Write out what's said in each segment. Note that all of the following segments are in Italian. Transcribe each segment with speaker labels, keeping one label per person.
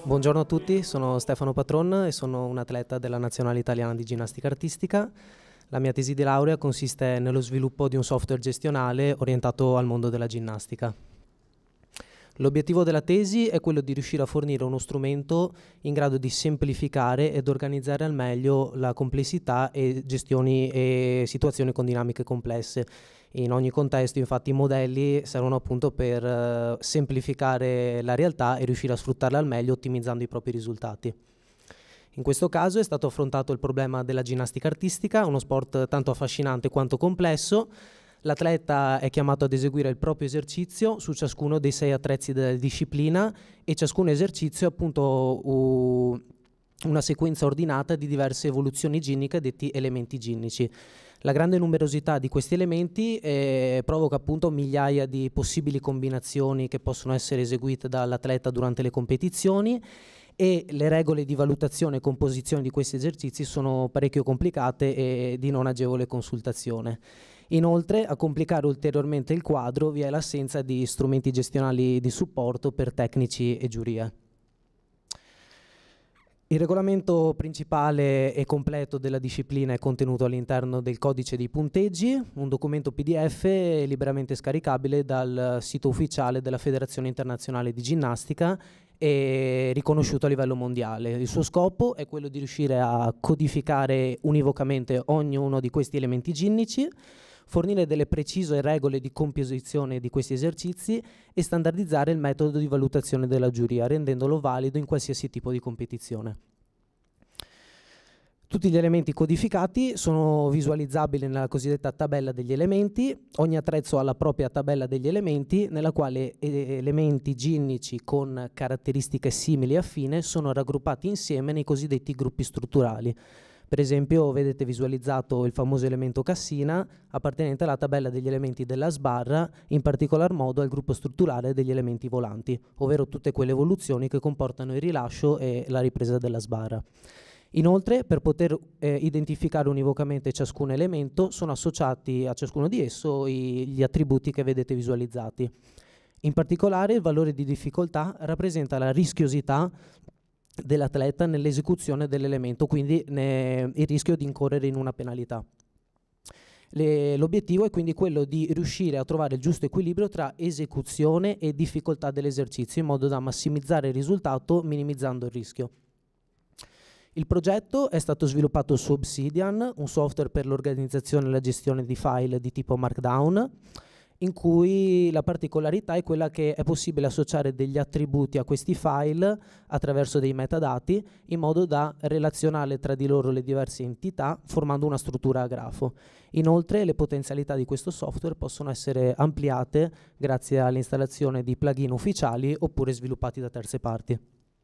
Speaker 1: Buongiorno a tutti, sono Stefano Patron e sono un atleta della Nazionale Italiana di Ginnastica Artistica. La mia tesi di laurea consiste nello sviluppo di un software gestionale orientato al mondo della ginnastica. L'obiettivo della tesi è quello di riuscire a fornire uno strumento in grado di semplificare ed organizzare al meglio la complessità e gestioni e situazioni con dinamiche complesse. In ogni contesto, infatti, i modelli servono appunto per semplificare la realtà e riuscire a sfruttarla al meglio ottimizzando i propri risultati. In questo caso è stato affrontato il problema della ginnastica artistica, uno sport tanto affascinante quanto complesso. L'atleta è chiamato ad eseguire il proprio esercizio su ciascuno dei 6 attrezzi della disciplina e ciascun esercizio è appunto una sequenza ordinata di diverse evoluzioni ginniche detti elementi ginnici. La grande numerosità di questi elementi provoca appunto migliaia di possibili combinazioni che possono essere eseguite dall'atleta durante le competizioni, e le regole di valutazione e composizione di questi esercizi sono parecchio complicate e di non agevole consultazione. Inoltre, a complicare ulteriormente il quadro vi è l'assenza di strumenti gestionali di supporto per tecnici e giurie. Il regolamento principale e completo della disciplina è contenuto all'interno del codice dei punteggi, un documento PDF liberamente scaricabile dal sito ufficiale della Federazione Internazionale di Ginnastica e riconosciuto a livello mondiale. Il suo scopo è quello di riuscire a codificare univocamente ognuno di questi elementi ginnici, fornire delle precise regole di composizione di questi esercizi e standardizzare il metodo di valutazione della giuria, rendendolo valido in qualsiasi tipo di competizione. Tutti gli elementi codificati sono visualizzabili nella cosiddetta tabella degli elementi. Ogni attrezzo ha la propria tabella degli elementi, nella quale elementi ginnici con caratteristiche simili e affine sono raggruppati insieme nei cosiddetti gruppi strutturali. Per esempio vedete visualizzato il famoso elemento cassina appartenente alla tabella degli elementi della sbarra, in particolar modo al gruppo strutturale degli elementi volanti, ovvero tutte quelle evoluzioni che comportano il rilascio e la ripresa della sbarra. Inoltre, per poter identificare univocamente ciascun elemento, sono associati a ciascuno di esso gli attributi che vedete visualizzati. In particolare, il valore di difficoltà rappresenta la rischiosità dell'atleta nell'esecuzione dell'elemento, quindi il rischio di incorrere in una penalità. L'obiettivo è quindi quello di riuscire a trovare il giusto equilibrio tra esecuzione e difficoltà dell'esercizio, in modo da massimizzare il risultato minimizzando il rischio. Il progetto è stato sviluppato su Obsidian, un software per l'organizzazione e la gestione di file di tipo Markdown, in cui la particolarità è quella che è possibile associare degli attributi a questi file attraverso dei metadati, in modo da relazionare tra di loro le diverse entità formando una struttura a grafo. Inoltre le potenzialità di questo software possono essere ampliate grazie all'installazione di plugin ufficiali oppure sviluppati da terze parti.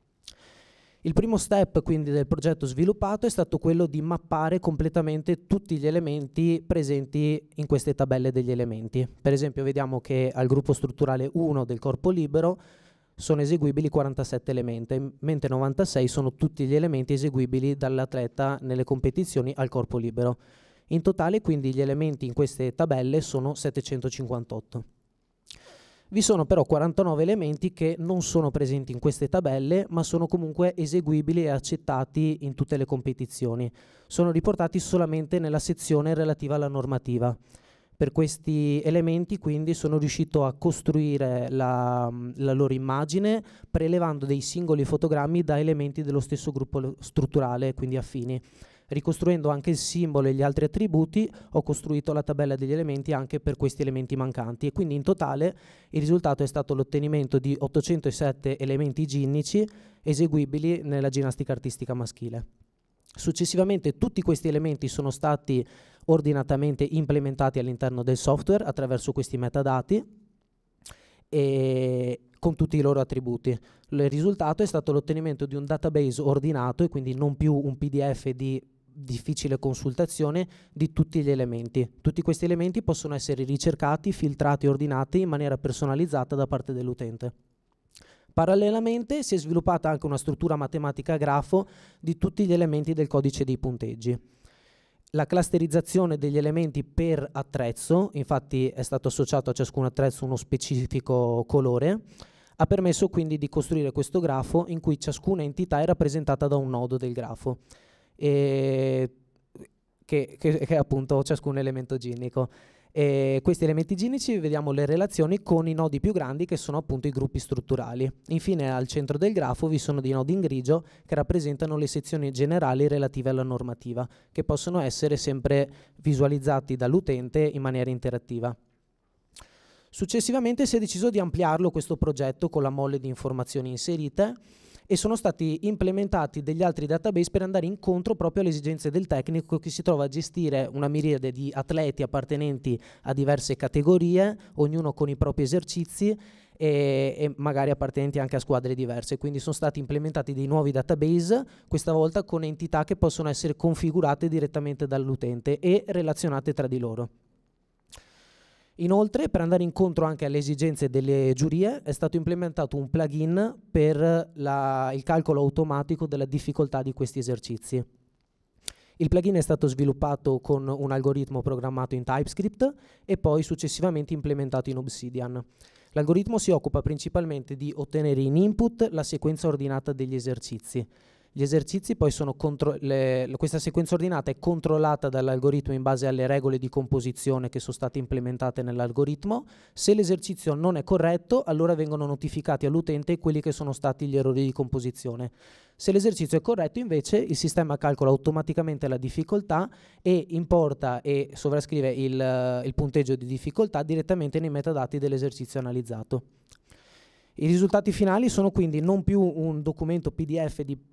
Speaker 1: Il primo step quindi del progetto sviluppato è stato quello di mappare completamente tutti gli elementi presenti in queste tabelle degli elementi. Per esempio vediamo che al gruppo strutturale 1 del corpo libero sono eseguibili 47 elementi, mentre 96 sono tutti gli elementi eseguibili dall'atleta nelle competizioni al corpo libero. In totale quindi gli elementi in queste tabelle sono 758. Vi sono però 49 elementi che non sono presenti in queste tabelle, ma sono comunque eseguibili e accettati in tutte le competizioni. Sono riportati solamente nella sezione relativa alla normativa. Per questi elementi quindi sono riuscito a costruire la loro immagine prelevando dei singoli fotogrammi da elementi dello stesso gruppo strutturale, quindi affini. Ricostruendo anche il simbolo e gli altri attributi, ho costruito la tabella degli elementi anche per questi elementi mancanti, e quindi in totale il risultato è stato l'ottenimento di 807 elementi ginnici eseguibili nella ginnastica artistica maschile. Successivamente tutti questi elementi sono stati ordinatamente implementati all'interno del software attraverso questi metadati e con tutti i loro attributi. Il risultato è stato l'ottenimento di un database ordinato e quindi non più un PDF di difficile consultazione di tutti gli elementi. Tutti questi elementi possono essere ricercati, filtrati e ordinati in maniera personalizzata da parte dell'utente. Parallelamente si è sviluppata anche una struttura matematica a grafo di tutti gli elementi del codice dei punteggi. La clusterizzazione degli elementi per attrezzo, infatti è stato associato a ciascun attrezzo uno specifico colore, ha permesso quindi di costruire questo grafo in cui ciascuna entità è rappresentata da un nodo del grafo, che è appunto ciascun elemento ginnico. Questi elementi ginnici vediamo le relazioni con i nodi più grandi, che sono appunto i gruppi strutturali. Infine al centro del grafo vi sono dei nodi in grigio che rappresentano le sezioni generali relative alla normativa, che possono essere sempre visualizzati dall'utente in maniera interattiva. Successivamente si è deciso di ampliarlo questo progetto con la mole di informazioni inserite, e sono stati implementati degli altri database per andare incontro proprio alle esigenze del tecnico che si trova a gestire una miriade di atleti appartenenti a diverse categorie, ognuno con i propri esercizi e magari appartenenti anche a squadre diverse. Quindi sono stati implementati dei nuovi database, questa volta con entità che possono essere configurate direttamente dall'utente e relazionate tra di loro. Inoltre, per andare incontro anche alle esigenze delle giurie, è stato implementato un plugin per il calcolo automatico della difficoltà di questi esercizi. Il plugin è stato sviluppato con un algoritmo programmato in TypeScript e poi successivamente implementato in Obsidian. L'algoritmo si occupa principalmente di ottenere in input la sequenza ordinata degli esercizi. Gli esercizi poi sono questa sequenza ordinata è controllata dall'algoritmo in base alle regole di composizione che sono state implementate nell'algoritmo. Se l'esercizio non è corretto, allora vengono notificati all'utente quelli che sono stati gli errori di composizione. Se l'esercizio è corretto, invece, il sistema calcola automaticamente la difficoltà e importa e sovrascrive il punteggio di difficoltà direttamente nei metadati dell'esercizio analizzato. I risultati finali sono quindi non più un documento PDF di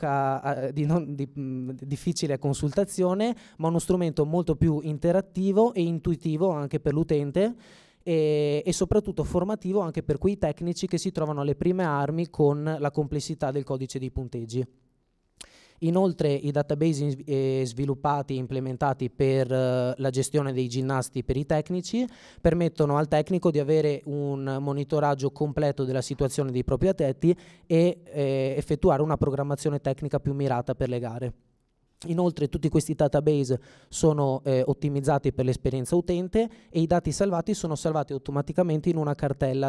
Speaker 1: difficile consultazione, ma uno strumento molto più interattivo e intuitivo anche per l'utente e soprattutto formativo anche per quei tecnici che si trovano alle prime armi con la complessità del codice dei punteggi. Inoltre i database sviluppati e implementati per la gestione dei ginnasti per i tecnici permettono al tecnico di avere un monitoraggio completo della situazione dei propri atleti e effettuare una programmazione tecnica più mirata per le gare. Inoltre tutti questi database sono ottimizzati per l'esperienza utente e i dati salvati sono salvati automaticamente in una cartella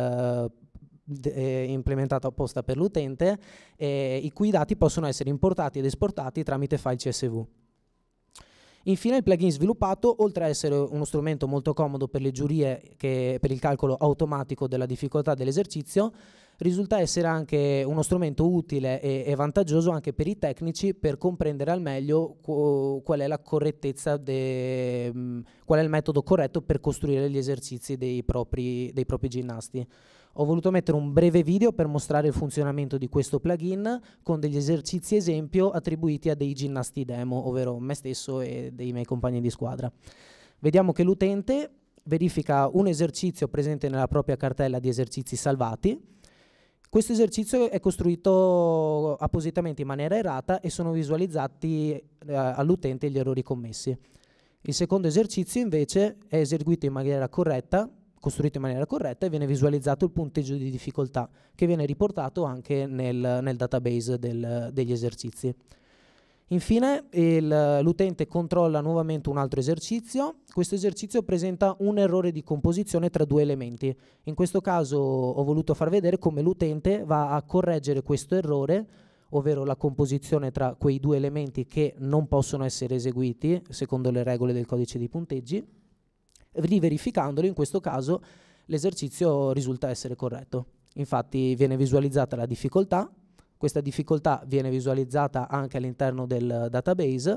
Speaker 1: implementata apposta per l'utente, i cui dati possono essere importati ed esportati tramite file CSV. Infine il plugin sviluppato, oltre a essere uno strumento molto comodo per le giurie per il calcolo automatico della difficoltà dell'esercizio, risulta essere anche uno strumento utile e vantaggioso anche per i tecnici per comprendere al meglio qual è la correttezza, qual è il metodo corretto per costruire gli esercizi dei propri ginnasti. Ho voluto mettere un breve video per mostrare il funzionamento di questo plugin con degli esercizi esempio attribuiti a dei ginnasti demo, ovvero me stesso e dei miei compagni di squadra. Vediamo che l'utente verifica un esercizio presente nella propria cartella di esercizi salvati. Questo esercizio è costruito appositamente in maniera errata e sono visualizzati all'utente gli errori commessi. Il secondo esercizio invece è eseguito in maniera corretta, costruito in maniera corretta, e viene visualizzato il punteggio di difficoltà che viene riportato anche nel database degli esercizi. Infine l'utente controlla nuovamente un altro esercizio. Questo esercizio presenta un errore di composizione tra due elementi. In questo caso ho voluto far vedere come l'utente va a correggere questo errore, ovvero la composizione tra quei due elementi che non possono essere eseguiti secondo le regole del codice dei punteggi. Riverificandolo, in questo caso l'esercizio risulta essere corretto. Infatti viene visualizzata la difficoltà, questa difficoltà viene visualizzata anche all'interno del database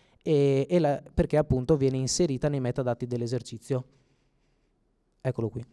Speaker 1: perché appunto viene inserita nei metadati dell'esercizio. Eccolo qui.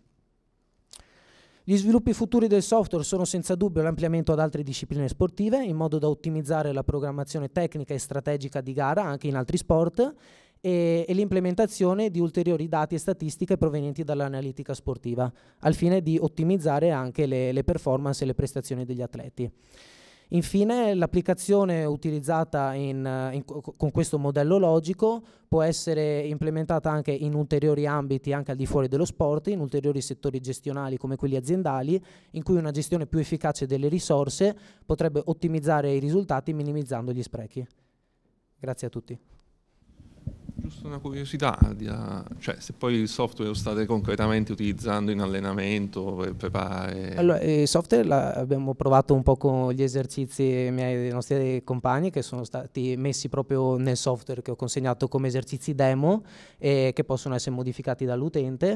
Speaker 1: Gli sviluppi futuri del software sono senza dubbio l'ampliamento ad altre discipline sportive in modo da ottimizzare la programmazione tecnica e strategica di gara anche in altri sport e l'implementazione di ulteriori dati e statistiche provenienti dall'analitica sportiva, al fine di ottimizzare anche le performance e le prestazioni degli atleti. Infine, l'applicazione utilizzata con questo modello logico può essere implementata anche in ulteriori ambiti, anche al di fuori dello sport, in ulteriori settori gestionali come quelli aziendali, in cui una gestione più efficace delle risorse potrebbe ottimizzare i risultati minimizzando gli sprechi. Grazie a tutti.
Speaker 2: Giusto una curiosità, cioè se poi il software lo state concretamente utilizzando in allenamento per preparare...
Speaker 1: Allora, il software abbiamo provato un po' con gli esercizi dei nostri compagni, che sono stati messi proprio nel software che ho consegnato come esercizi demo, che possono essere modificati dall'utente.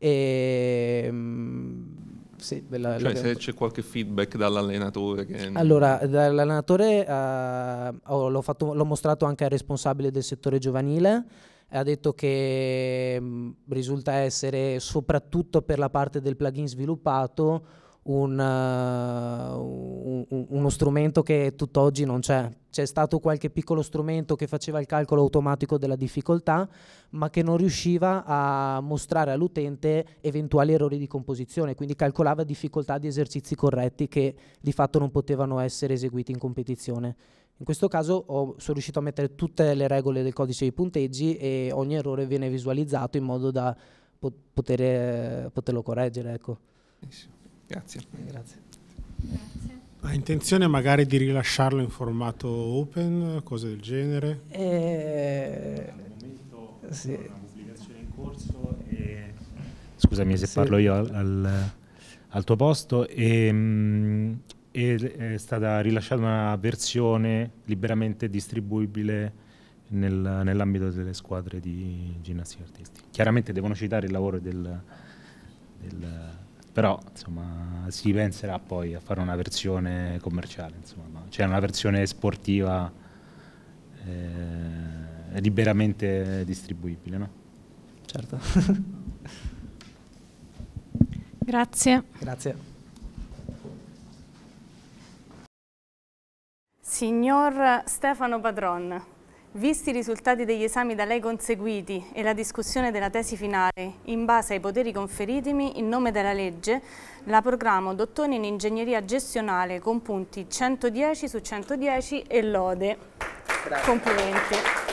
Speaker 1: Sì,
Speaker 2: cioè se c'è qualche feedback dall'allenatore che...
Speaker 1: Allora, dall'allenatore l'ho mostrato anche al responsabile del settore giovanile, ha detto che risulta essere, soprattutto per la parte del plugin sviluppato, uno strumento che tutt'oggi non c'è. C'è stato qualche piccolo strumento che faceva il calcolo automatico della difficoltà, ma che non riusciva a mostrare all'utente eventuali errori di composizione, quindi calcolava difficoltà di esercizi corretti che di fatto non potevano essere eseguiti in competizione. In questo caso sono riuscito a mettere tutte le regole del codice dei punteggi e ogni errore viene visualizzato in modo da poterlo correggere. Ecco.
Speaker 2: Grazie.
Speaker 1: Grazie.
Speaker 3: Ha intenzione magari di rilasciarlo in formato open, cose del genere?
Speaker 4: Al momento sì. Una pubblicazione in corso e... Scusami se parlo io al tuo posto, è stata rilasciata una versione liberamente distribuibile nell'ambito delle squadre di ginnastica artistica. Chiaramente devono citare il lavoro però insomma si penserà poi a fare una versione commerciale, insomma, cioè una versione sportiva liberamente distribuibile, no?
Speaker 1: Certo.
Speaker 5: Grazie.
Speaker 1: Grazie.
Speaker 5: Signor Stefano Padron, visti i risultati degli esami da lei conseguiti e la discussione della tesi finale, in base ai poteri conferitimi in nome della legge, la proclamo dottore in ingegneria gestionale con punti 110 su 110 e lode. Grazie. Complimenti.